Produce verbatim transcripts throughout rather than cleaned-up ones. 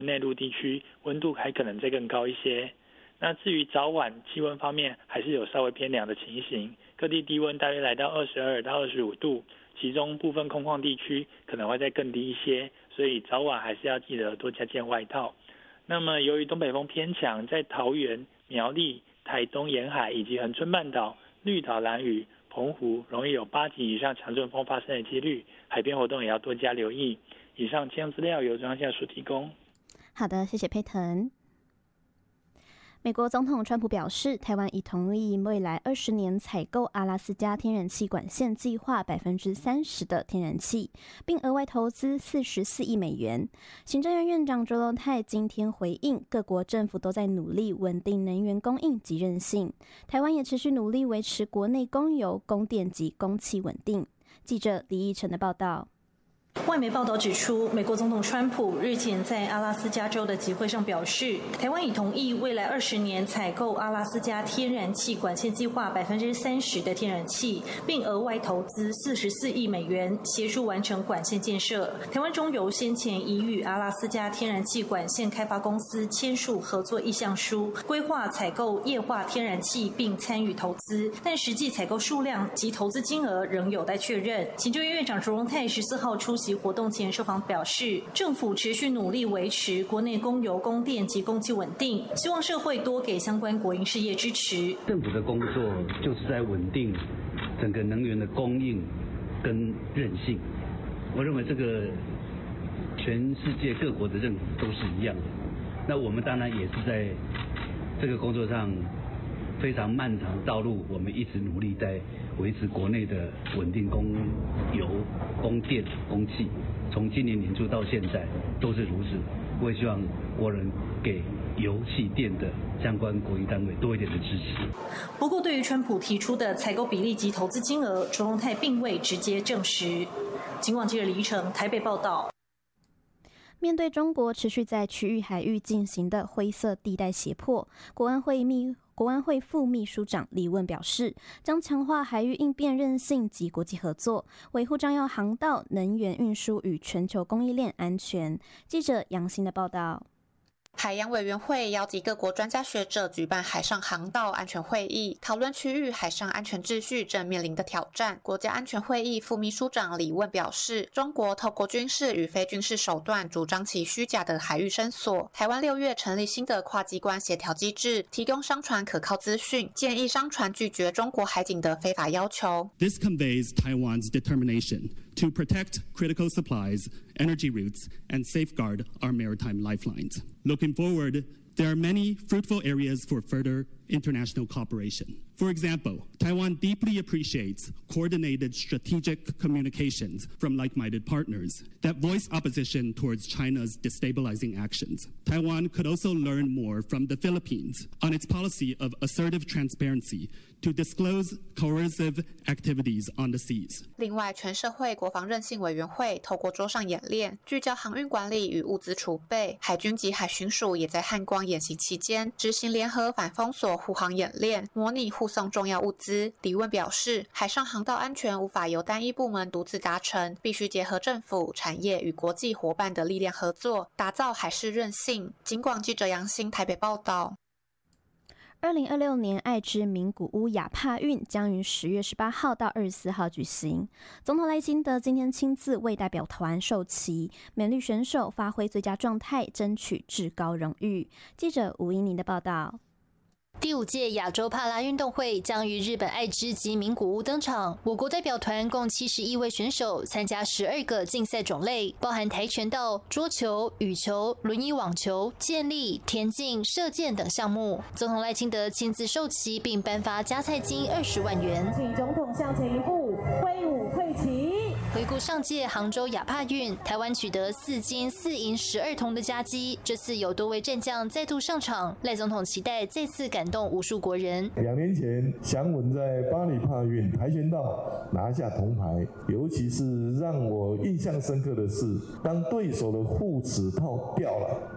内陆地区温度还可能再更高一些。那至于早晚气温方面，还是有稍微偏凉的情形，各地低温大约来到二十二到二十五度，其中部分空旷地区可能会再更低一些，所以早晚还是要记得多加件外套。那么由于东北风偏强，在桃园、苗栗、台东沿海以及恒春半岛、绿岛、兰屿、澎湖容易有八级以上强阵风发生的几率，海边活动也要多加留意。以上气象资料由中央气象署提供。 好的，谢谢佩腾。美国总统川普表示，台湾已同意未来二十年采购阿拉斯加天然气管线计划百分之三十的天然气，并额外投资四十四亿美元。行政院院长卓荣泰今天回应，各国政府都在努力稳定能源供应及韧性，台湾也持续努力维持国内供油、供电及供气稳定。记者李义成的报道。 外媒报道指出，美国总统川普日前在阿拉斯加州的集会上表示，台湾已同意未来二十年采购阿拉斯加天然气管线计划百分之三十的天然气，并额外投资四十四亿美元协助完成管线建设。台湾中油先前已与阿拉斯加天然气管线开发公司签署合作意向书，规划采购液化天然气并参与投资，但实际采购数量及投资金额仍有待确认。行政院院长卓荣泰十四号出席活动前受访表示，政府持续努力维持国内供油、供电及供气稳定，希望社会多给相关国营事业支持。 政府的工作就是在稳定整个能源的供应跟韧性。我认为这个全世界各国的政府都是一样的。那我们当然也是在这个工作上非常漫长的道路，我们一直努力在维持国内的稳定供油、供电、供气，从今年年初到现在都是如此。我也希望国人给油气电的相关国营单位多一点的支持。 不过，对于川普提出的采购比例及投资金额，卓荣泰并未直接证实。警广记者李怡成台北报道。 面对中国持续在区域海域进行的灰色地带胁迫，国安会秘国安会副秘书长李问表示，将强化海域应变韧性及国际合作，维护重要航道、能源运输与全球供应链安全。记者杨欣的报道。 海洋委员会邀集各国专家学者举办海上航道安全会议，讨论区域海上安全秩序正面临的挑战。国家安全会议副秘书长李问表示，中国透过军事与非军事手段主张其虚假的海域伸索。台湾六月成立新的跨机关协调机制，提供商船可靠资讯，建议商船拒绝中国海警的非法要求。 This conveys Taiwan's determination to protect critical supplies, energy routes, and safeguard our maritime lifelines. Looking forward, there are many fruitful areas for further international cooperation. For example, Taiwan deeply appreciates coordinated strategic communications from like-minded partners that voice opposition towards China's destabilizing actions. Taiwan could also learn more from the Philippines on its policy of assertive transparency to disclose coercive activities on the seas. 另外，全社会国防韧性委员会透过桌上演练，聚焦航运管理与物资储备。海军及海巡署也在汉光演习期间执行联合反封锁护航演练，模拟护送重要物资。李问表示，海上航道安全无法由单一部门独自达成，必须结合政府、产业与国际伙伴的力量合作，打造海事韧性。警广记者杨欣台北报道。 二零二六年爱知名古屋亚帕运将于十月十八号到二十四号举行。总统赖清德今天亲自为代表团授旗，美绿选手发挥最佳状态，争取至高荣誉。记者吴依宁的报道。 第五届亚洲帕拉运动会将于日本爱知及名古屋登场。我国代表团共七十一位选手参加十二个竞赛种类，包含跆拳道、桌球、羽球、轮椅网球、健力、田径、射箭等项目。总统赖清德亲自授旗，并颁发加菜金二十万元。 请总统向前一步，挥舞退旗。 回顾上届杭州亚帕运，台湾取得四金四银十二铜的佳绩。这次有多位战将再度上场，赖总统期待再次感动无数国人。 两年前，祥文在巴黎帕运跆拳道拿下铜牌，尤其是让我印象深刻的是，当对手的护齿套掉了，你还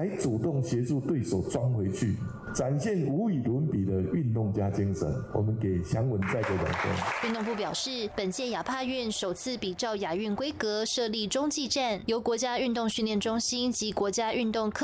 还主动协助对手装回去，展现无与伦比的运动家精神。我们给翔文再个掌声。 运动部表示，本届亚帕运首次比照亚运规格设立中继站，由国家运动训练中心及国家运动科